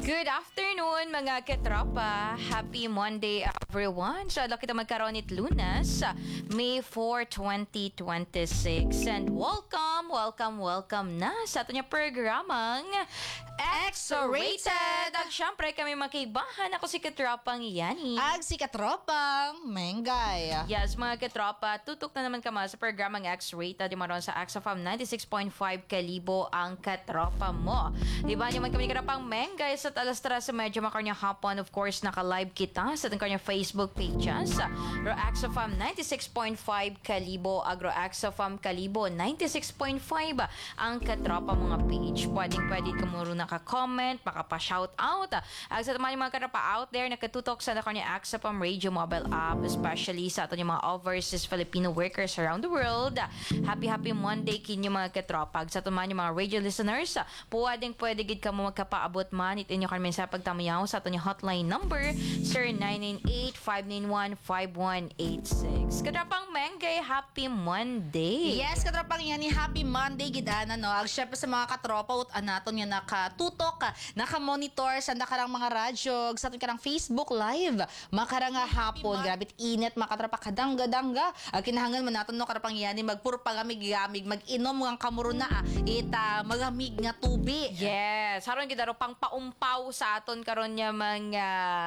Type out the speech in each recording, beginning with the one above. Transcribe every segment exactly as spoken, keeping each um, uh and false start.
Good afternoon mga katropa. Happy Monday everyone. So, laki kita magkaroon it Lunas, May fourth, twenty twenty-six. And welcome, welcome, welcome na sa ato niya programang X-Rated. At syempre kami magkaibahan. Ako si Katropang Yani. Ag si Katropang Mengay. Yes, mga katropa, tutok na naman kama sa programang X-Rated. Di maroon sa X F M ninety-six point five kalibo ang katropa mo. Di ba naman kami Katropang Mengay sa alas tres sa medyo makarnya hapon. Of course, naka-live kita sa ating kanya Facebook pages. Ro X F M ninety-six point five kalibo, Agro X F M kalibo ninety-six point five ang katropa mga page. Pwedeng pwede ka muro naka-comment, makapa-shout out. Ang sa mga mga katropa out there, nakatutok sa kanya X F M Radio mobile app, especially sa ato yung mga overseas Filipino workers around the world. Happy, happy Monday kinyo mga katropa. Sa ato yung mga radio listeners, pwedeng pwede gid ka mo magkapaabot man. It inyo kami sa pagtamayaw sa ato yung hotline number zero nine nine eight, five nine one, five one eight six. Katropang Mengay, happy Monday. Yes, Katropang Yani, happy Monday gidana no. Ag syempre sa mga katropa ut anaton nga nakatutok, naka-monitor sa nakarang mga radyo, sa aton karang Facebook live. Makarang nga hapon, grabe init mga katropa kadangga-dangga. Ag kinahanglan man naton no Katropang Yani magpurpagamig-gamig, mag-inom nga kamuro na ah, ita magamig nga tubig. Yes, haron gid aro pang paumpaw sa aton karon nga mga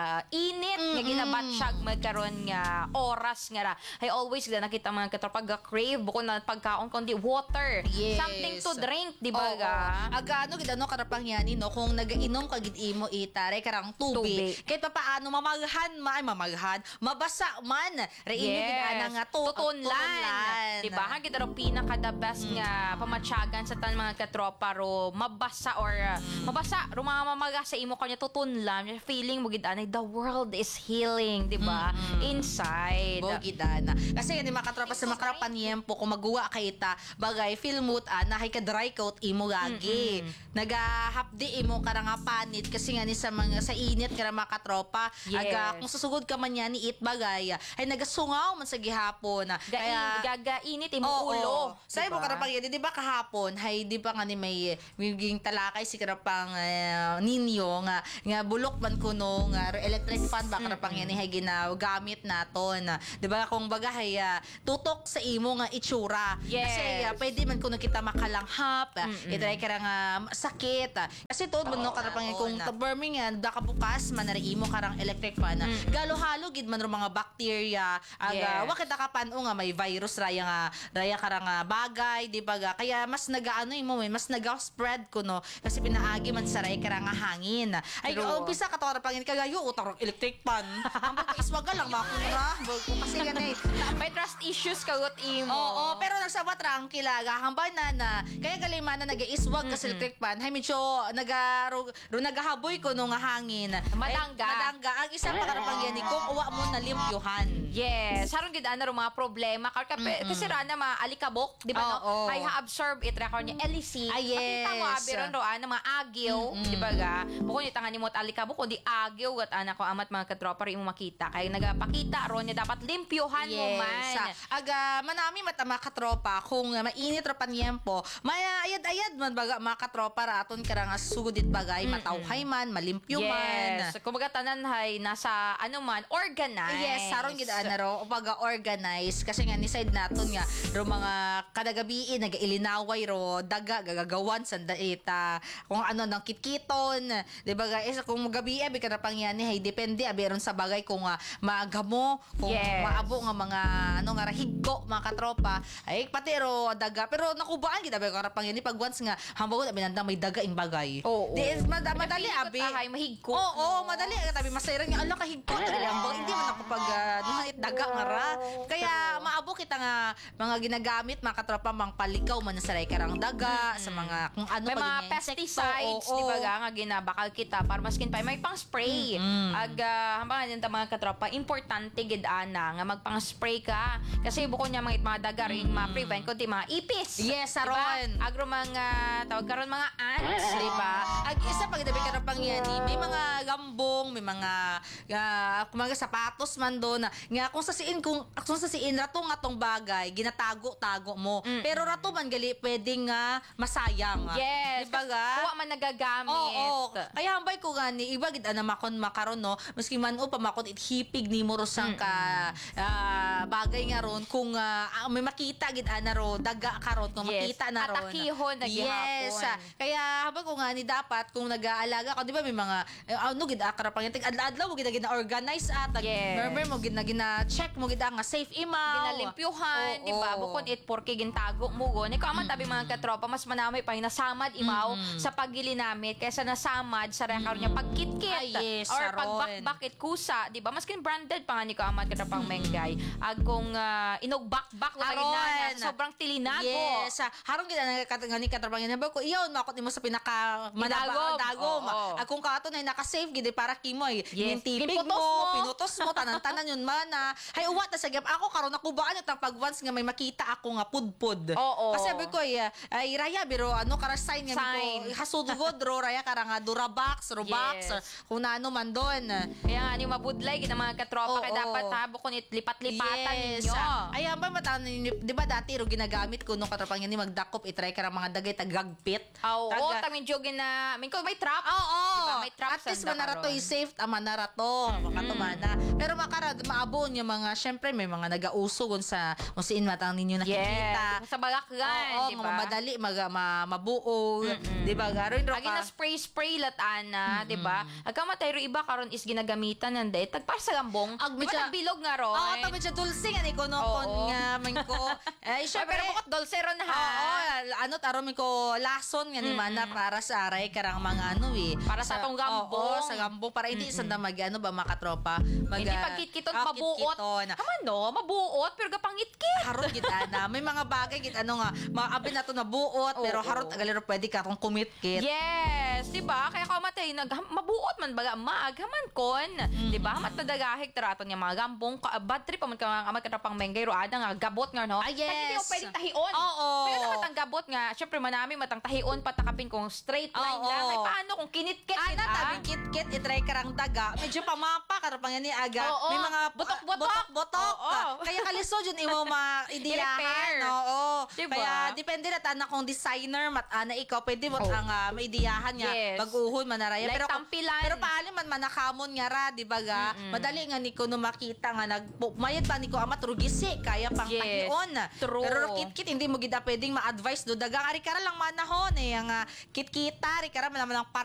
init nga ginabatsyag magkaron nga oras nga ra. I always gid nakita mga katropa ga crave bukod na pagkaon kundi water. Yes. Something to drink, di ba Oo. ga? Aga ano gid ano Katropang Yani no kung nagainom ka gid imo itare karang tubig. Tubig. Kahit pa paano mamaghan ma ay mamaghan, mabasa man. Re inyo gid ana nga to tutunlan. Di ba? Kita ro pinaka the best Mm. nga pamatsyagan sa tan mga katropa ro mabasa or uh, mabasa ro mga mamaga sa imo kanya tutunlan. Feeling mo gid anay the world is healing, di ba? Inside. Bogidana. Kasi yan, mga katropa sa makarapan yempo, kung magawa kay ita, bagay, feel mood, ah, nahay ka dry coat, imo gagi. Nagahapdi imo karang nga panit, kasi nga ni sa mga, sa init, karang mga katropa, Yes. aga, kung susugod ka man yan, ni it bagay, ay nagasungaw man sa gihapon. Kaya, gagainit imo Oo, ulo. Sa imo karapang yan, di ba kahapon, hay, di ba nga ni may, may talakay si karapang uh, ninyo, nga, nga bulok man kuno, nga electric fan ba karapang yan, hay ginagamit naton. Di ba kung bagay, uh, tutok sa imo nga itsura. Yes. Kasi uh, pwede man kuno kita makalanghap, uh, itry ka nga uh, sakit. Uh, kasi to, no, karapang yan, kung taberming yan, da ka bukas, manari imo karang electric fan, uh, galo-halo gid man ro mga bacteria, aga, Yes. wa kita kapano nga may virus raya nga, raya karang uh, bagay, di ba ga? Kaya mas nagaano imo, may mas naga-spread kuno, kasi pinaagi man sa raya karang nga hangin. Ay, True. umpisa ka to karapang yan, kagayo, utarong electric fan. Ang baga iswaga lang, makura. Kasi yan eh. May trust issues kagot imo. Oo, pero nagsabat rang kilaga hambay na na. Kaya galing man na nag-iiswag ka sa electric fan. Hay medyo naga ro, ro nagahaboy ko no nga hangin. Madangga. Ay, madangga. Ang isa pa karapang yan kung uwa mo na limpyuhan. Yes, haron gid ana ro mga problema kay kasi ra na maalikabok, di ba no? Oo. Ay ha-absorb it ra niya L C. Ah, yes. Makita mo abiron ro ana mga agyo, di ba ga? Bukod ni tangani mo at alikabok kundi agyo gat ana ko amat mga katropa ri mo makita. Kay nagapakita ro niya dapat limpyuhan mo man. Sa, aga, manami matama katropa kung uh, mainit ra panyempo, may ayad-ayad man baga mga katropa raton karang sugudit bagay, matawhay man, malimpyo man. Yes, kumbaga tanan hay nasa ano man organized. Yes, saron gid ana ro upaga organize kasi nga ni side naton nga ro mga kadagabi nagailinaway ro daga gagagawan sa daita kung ano nang kitkiton, di ba guys, kung magabi abi kada pangyani hay depende abi ron sa bagay kung uh, maagamo kung Yes. maabo nga mga ano nga rahigko mga katropa ay pati ro daga pero nakubaan gid abi kada pangyani pag once nga hambagon abi nanda may daga in bagay. Oo. Di mad- madali abi. Tahay mahigko. Oo, oh, madali tabi masayran nga ala kahigko dali ambang hindi man ako pag uh, nuhit daga nga ra. Kaya maabo kita nga mga ginagamit mga katropa mang palikaw man sa ray karang daga sa mga kung ano May pa mga ganyan, pesticides, insekto, oo, di ba oo. ga, nga ginabakal kita para maskin pa may pang spray. Ag uh, hambang din ta mga katropa, importante gid ana nga magpang spray ka kasi bukod niya mga mga daga rin ma-prevent kundi mga ipis. Yes, Diba? saron. Agro mga tawag karon mga ants, di ba? Ag isa pag dabi ka pang yan, eh, may mga gambong, may mga uh, mga sapatos man doon na nga kung sa siin kung kung sa siin rato nga tong bagay ginatago-tago mo. Mm-mm. Pero rato man gali pwedeng nga masayang. Yes. Diba ga? Kuha man nagagamit. Oo. Kaya hambay ko gani iba gid ana makon makaron no maski man o pamakon it hipig ni mo rosang ka ah, bagay nga ron kung ah, ah, may makita gid ana ro daga karon kung Yes. makita na ron. Atakihon na Yes. gihapon. ah, Kaya hambay ko gani dapat kung nag-aalaga ka di ba may mga eh, ano gid akara pang yating adlaw mo gid na organize at Yes. murmur mo gid na gina check mo gid nga safe imaw. Ginalimpyuhan, Oo, di ba? oo. Bukod it porke gintago mo gon. Ikaw man tabi mga katropa, mas manamay pa yung nasamad imaw sa paggilinamit kaysa nasamad sa rekar niya pagkitkit Ay, yes, or saron. pagbakbakit kusa, di ba? Maskin branded pa nga ni Kaamad katropang menggay. Ag kung uh, inugbakbak lo kay Aron. na sobrang tilinago. Yes. ah, Harong gid nga katangani katrabang yan. Ko iyon makot nimo sa pinaka Gidagom. manaba dagom. Oo. Ah, kung kato na naka-save gid eh, para kimoy. Yes. Yung tipig Pinutos mo, mo. pinutos mo tanan-tanan yun man na. Hay uwat na sa gyap ako karon nakubaan at pag once nga may makita ako nga pudpud. Oo. Kasi sabi ko ay, ay raya biro ano kara sign nga Sign. ko hasudgod ro raya kara nga Durabox, Robox, Yes. or kung naano man doon. Kaya nga ni mabudlay gid ang mga katropa Oo. kay dapat ha bukod it lipat-lipatan Yes. ninyo. ah. Ay, ba matan di ba dati ro ginagamit ko nung katrapang yan ni magdakop itry ka mga dagay tagagpit. Oo, Taga- tamin jogin na, min ko may trap. Oo. Diba, may trap At least sanda manarato karon. is safe ama narato makatumana. Pero makara maabon yung mga syempre may mga nagauso gun sa kung siin matang ninyo nakikita. Yes, sa balakgan, Oo, di nga ba? madali mag ma, mabuo, di ba? Garon ro Agi na ka. spray spray latan na, di ba? Agka matay ro iba karon is ginagamitan nande tagpar sa gambong. Ag- Di ba medyo- tagbilog nga ron? Oo, tabi siya dulce nga ni ko no Oo. kon nga man ko. Eh Ay, syempre pero bukod dulce ron ha. Oo, ano taro mi ko lason nga ni mana para sa aray karang mga ano eh. Para sa atong gambong. Oo, sa gambong para hindi sa mag ano ba makatropa. Mag, Hindi ah, pagkitkiton ah, mabuot. kitkiton. Haman no, mabuot pero gapangitkit. Harot gid ana. May mga bagay gid ano nga, maabi na to na buot pero Oo. harot agalero pwede ka kung kumitkit. Yes, di ba? Kaya ko matay nag mabuot man baga maaghaman kon, di ba? Mat nadagahig taraton nga mga gambong ka bad trip man ka mga amat katapang menggay ro ada nga gabot nga no. Ah, yes. Pag hindi mo pwedeng tahion. Oo. Pero dapat ang gabot nga, syempre manami matang tahion patakapin kung straight line Oo. lang. Ay paano kung kinitkit Ana kita? tabi kit-kit itry karang daga. Medyo pamapa karapang yan ni aga. Oo. May mga Butok-butok. butok-butok. Oo. Kaya kalisod yun imo maidiyahan. I-repair. Oo. Diba? Kaya depende na tanan kung designer mat ana ikaw pwede mo Oo. ang uh, maidiyahan nga Yes. baguhon manaraya. Like pero kung- tampilan. pero paali man manakamon nga ra, di ba ga? Madali nga niko no makita nga nag mayad pa niko amat rugisi kaya pang Yes. tahion. True. Pero kit-kit hindi mo gid pwedeng ma-advise do dagang ari kara lang manahon eh ang uh, kit-kita ari kara man naman ang